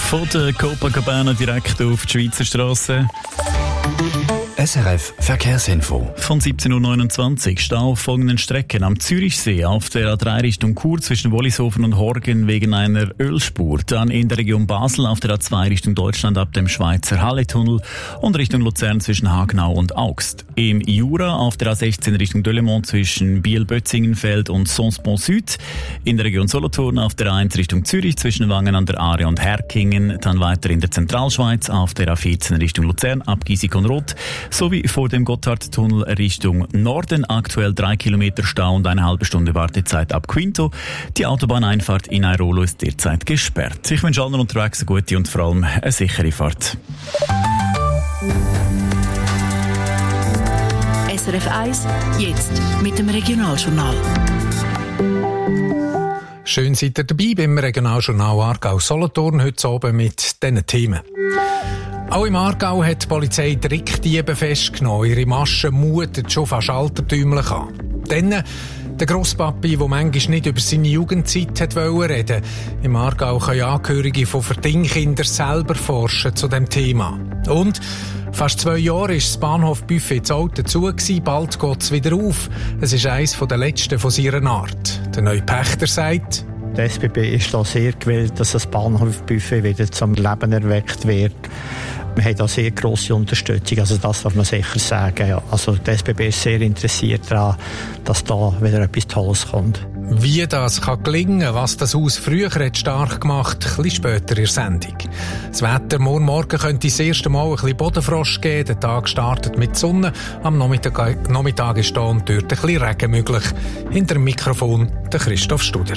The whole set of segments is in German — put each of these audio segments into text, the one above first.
Von der Copacabana direkt auf die Schweizer Strasse. SRF Verkehrsinfo. Von 17.29 Uhr Stau auf folgenden Strecken: am Zürichsee auf der A3 Richtung Chur zwischen Wollishofen und Horgen wegen einer Ölspur. Dann in der Region Basel auf der A2 Richtung Deutschland ab dem Schweizer Halle-Tunnel und Richtung Luzern zwischen Hagenau und Augst. Im Jura auf der A16 Richtung Delemont zwischen Biel-Bötzingenfeld und Sonsbon-Süd. In der Region Solothurn auf der A1 Richtung Zürich zwischen Wangen an der Aare und Herkingen. Dann weiter in der Zentralschweiz auf der A14 Richtung Luzern ab Giesig und Roth. Sowie vor dem Gotthardtunnel Richtung Norden aktuell 3 Kilometer Stau und eine halbe Stunde Wartezeit ab Quinto. Die Autobahneinfahrt in Airolo ist derzeit gesperrt. Ich wünsche allen unterwegs eine gute und vor allem eine sichere Fahrt. SRF 1, jetzt mit dem Regionaljournal. Schön seid ihr dabei beim Regionaljournal Aargau-Solothurn heute oben mit diesen Themen. Auch im Aargau hat die Polizei Trickdiebe festgenommen. Ihre Maschen muten schon fast altertümlich an. Dann der Grosspapi, der manchmal nicht über seine Jugendzeit reden wollte. Im Aargau können Angehörige von Verdingkindern selber forschen zu diesem Thema. Und fast 2 Jahre ist das Bahnhofbuffet zu Alten zu, bald geht es wieder auf. Es ist eines der letzten von seiner Art. Der neue Pächter sagt: Die SBB ist da sehr gewillt, dass das Bahnhofbuffet wieder zum Leben erweckt wird. Wir haben da sehr grosse Unterstützung, also das darf man sicher sagen. Ja. Also die SBB ist sehr interessiert daran, dass da wieder etwas Tolles kommt. Wie das kann gelingen, was das Haus früher hat stark gemacht, ein bisschen später in der Sendung. Das Wetter morgen könnte das erste Mal ein bisschen Bodenfrost geben. Der Tag startet mit Sonne. Am Nachmittag ist da und dort ein bisschen Regen möglich. Hinter dem Mikrofon der Christoph Studer.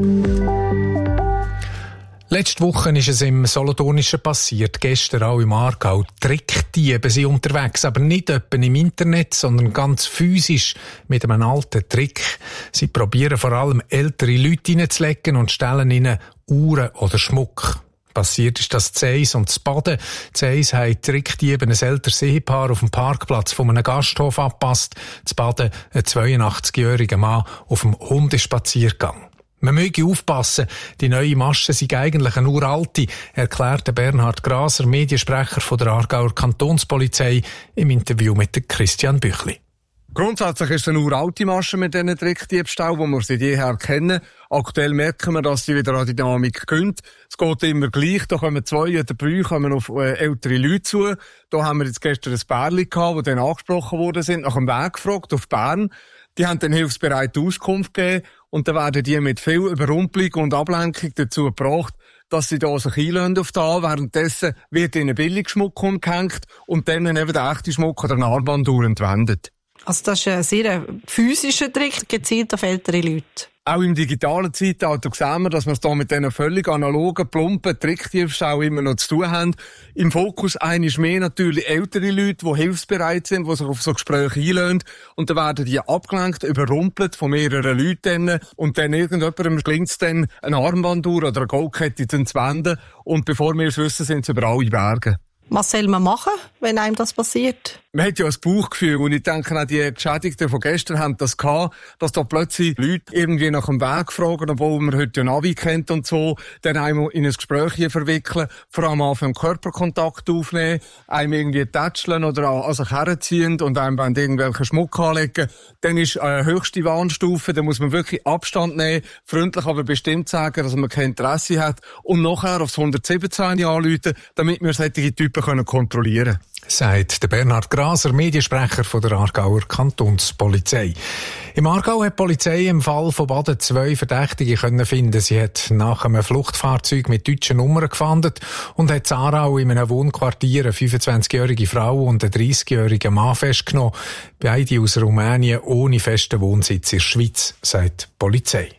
Letzte Woche ist es im Solothurnischen passiert, gestern auch im Aargau. Trickdiebe sind unterwegs, aber nicht etwa im Internet, sondern ganz physisch mit einem alten Trick. Sie probieren vor allem ältere Leute reinzulegen und stellen ihnen Uhren oder Schmuck. Passiert ist das Zeis und das Baden. Zeis haben Trickdiebe ein älteres Ehepaar auf dem Parkplatz von einem Gasthof abgepasst. Das Baden ein 82-jähriger Mann auf dem Hundespaziergang. Man möge aufpassen, die neue Masche sei eigentlich eine uralte, erklärte Bernhard Graser, Mediensprecher von der Aargauer Kantonspolizei, im Interview mit Christian Büchli. Grundsätzlich ist es eine uralte Masche mit diesen Trickdiebstahl, die wir seit jeher kennen. Aktuell merken wir, dass sie wieder an Dynamik gönnt. Es geht immer gleich. Da kommen 2 oder 3 kommen auf ältere Leute zu. Da haben wir jetzt gestern ein Pärchen gehabt, die dann angesprochen worden sind, nach dem Weg gefragt auf Bern. Die haben dann hilfsbereite Auskunft gegeben und dann werden die mit viel Überrumpelung und Ablenkung dazu gebracht, dass sie da sich einlösen auf da. Währenddessen wird ihnen Billigschmuck umgehängt und dann eben der echte Schmuck oder eine Armbanduhr entwendet. Also das ist ein sehr physischer Trick, gezielt auf ältere Leute. Auch im digitalen Zeitalter sehen wir, dass wir es da mit diesen völlig analogen, plumpen Trickdiebstahl immer noch zu tun haben. Im Fokus eines mehr natürlich ältere Leute, die hilfsbereit sind, die sich auf so Gespräche einlösen. Und dann werden die abgelenkt, überrumpelt von mehreren Leuten. Und dann irgendjemandem gelingt es dann, eine Armbanduhr oder eine Goldkette zu entwenden. Und bevor wir es wissen, sind sie über alle Berge. Was soll man machen, wenn einem das passiert? Man hat ja ein Bauchgefühl und ich denke auch, die Geschädigten von gestern haben das gehabt, dass da plötzlich Leute irgendwie nach dem Weg fragen, obwohl man heute ja Navi kennt und so, dann einmal in ein Gespräch verwickeln, vor allem anfangen Körperkontakt aufnehmen, einem irgendwie tätscheln oder an sich herziehen und einem irgendwelchen Schmuck anlegen. Dann ist höchste Warnstufe, da muss man wirklich Abstand nehmen, freundlich aber bestimmt sagen, dass man kein Interesse hat und nachher aufs 117 anrufen, damit wir solche Typen kontrollieren können. Sagt der Bernhard Graser, Mediensprecher von der Aargauer Kantonspolizei. Im Aargau hat die Polizei im Fall von Baden 2 Verdächtige können finden. Sie hat nach einem Fluchtfahrzeug mit deutschen Nummern gefahndet und hat in Aarau in einem Wohnquartier eine 25-jährige Frau und einen 30-jährigen Mann festgenommen. Beide aus Rumänien ohne festen Wohnsitz in der Schweiz, sagt die Polizei.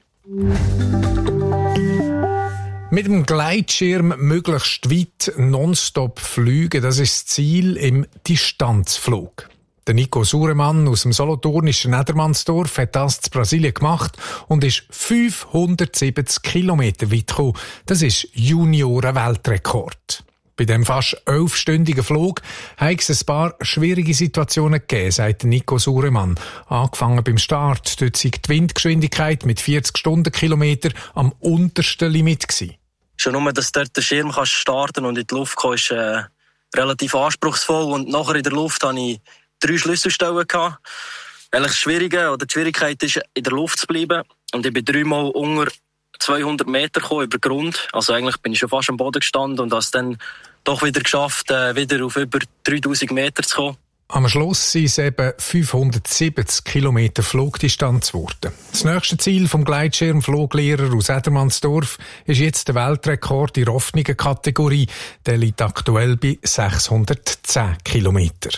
Mit dem Gleitschirm möglichst weit nonstop fliegen, das ist das Ziel im Distanzflug. Der Nico Suremann aus dem solothurnischen Nedermannsdorf hat das in Brasilien gemacht und ist 570 Kilometer weit gekommen. Das ist Junioren-Weltrekord. Bei dem fast 11-stündigen Flug hat es ein paar schwierige Situationen gegeben, sagt Nico Suremann. Angefangen beim Start, dort sei die Windgeschwindigkeit mit 40 Stundenkilometer am untersten Limit gewesen. Schon nur, dass dort der Schirm starten und in die Luft kommen, ist relativ anspruchsvoll. Und nachher in der Luft hatte ich 3 Schlüsselstellen. Eigentlich die Schwierigkeit ist, in der Luft zu bleiben. Und ich bin 3-mal unter 200 Meter gekommen, über den Grund. Also eigentlich bin ich schon fast am Boden gestanden und habe es dann doch wieder geschafft, wieder auf über 3000 Meter zu kommen. Am Schluss sind es eben 570 Kilometer Flugdistanz geworden. Das nächste Ziel vom Gleitschirmfluglehrer aus Edermannsdorf ist jetzt der Weltrekord in der offenen Kategorie. Der liegt aktuell bei 610 Kilometer.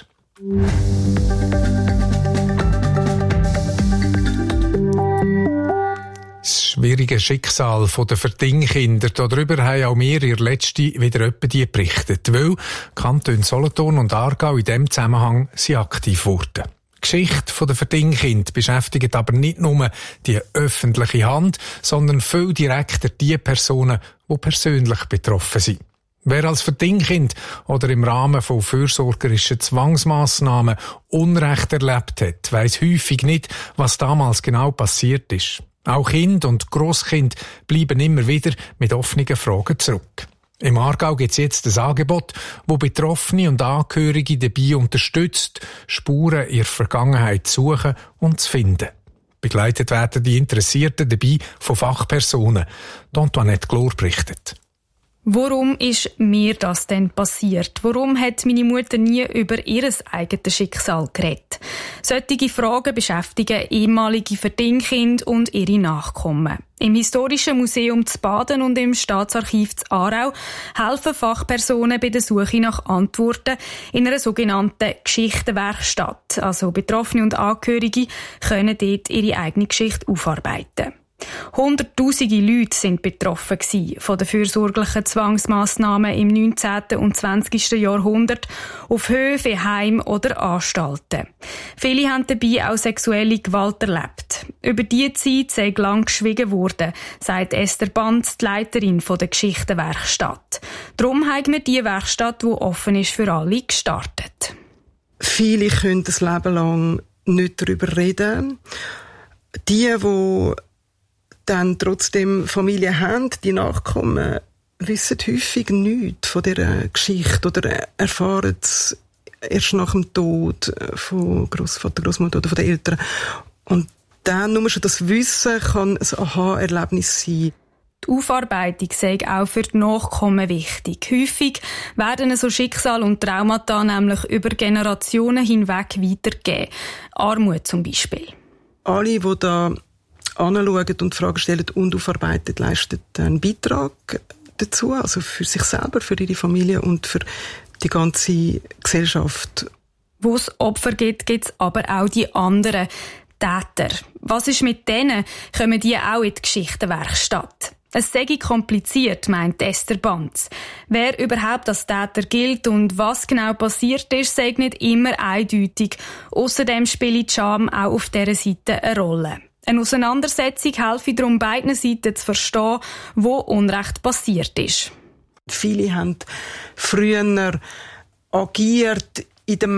Das schwierige Schicksal der Verdingkinder. Darüber haben auch wir in der letzten wieder öppe berichtet, weil Kantone Solothurn und Aargau in diesem Zusammenhang sind aktiv wurden. Die Geschichte der Verdingkinder beschäftigt aber nicht nur die öffentliche Hand, sondern viel direkter die Personen, die persönlich betroffen sind. Wer als Verdingkind oder im Rahmen von fürsorgerischen Zwangsmassnahmen Unrecht erlebt hat, weiss häufig nicht, was damals genau passiert ist. Auch Kinder und Grosskind bleiben immer wieder mit offenen Fragen zurück. Im Aargau gibt es jetzt ein Angebot, das Betroffene und Angehörige dabei unterstützt, Spuren ihrer Vergangenheit zu suchen und zu finden. Begleitet werden die Interessierten dabei von Fachpersonen. Antoinette Glor berichtet. Warum ist mir das denn passiert? Warum hat meine Mutter nie über ihr eigenes Schicksal geredet? Solche Fragen beschäftigen ehemalige Verdingkinder und ihre Nachkommen. Im Historischen Museum zu Baden und im Staatsarchiv zu Aarau helfen Fachpersonen bei der Suche nach Antworten in einer sogenannten Geschichtenwerkstatt. Also Betroffene und Angehörige können dort ihre eigene Geschichte aufarbeiten. Hunderttausende Leute sind betroffen von den fürsorglichen Zwangsmassnahmen im 19. und 20. Jahrhundert auf Höfe, Heim oder Anstalten. Viele haben dabei auch sexuelle Gewalt erlebt. Über diese Zeit sei lang geschwiegen worden, sagt Esther Banz, die Leiterin der Geschichtenwerkstatt. Darum haben wir diese Werkstatt, die offen ist für alle, gestartet. Viele können das Leben lang nicht darüber reden. Die dann trotzdem Familie haben, die Nachkommen, wissen häufig nichts von dieser Geschichte oder erfahren es erst nach dem Tod von Großvater, Großmutter oder von den Eltern. Und dann nur schon das Wissen kann ein Aha-Erlebnis sein. Die Aufarbeitung sei auch für die Nachkommen wichtig. Häufig werden so Schicksal und Traumata nämlich über Generationen hinweg weitergegeben. Armut zum Beispiel. Alle, die da anschauen und Fragen stellen und aufarbeitet, leisten einen Beitrag dazu, also für sich selber, für ihre Familie und für die ganze Gesellschaft. Wo es Opfer gibt, gibt es aber auch die anderen Täter. Was ist mit denen? Kommen die auch in die Geschichtenwerkstatt? Es sei kompliziert, meint Esther Banz. Wer überhaupt als Täter gilt und was genau passiert ist, sei nicht immer eindeutig. Außerdem spielt die Scham auch auf dieser Seite eine Rolle. Eine Auseinandersetzung helfe darum beiden Seiten zu verstehen, wo Unrecht passiert ist. Viele haben früher agiert in den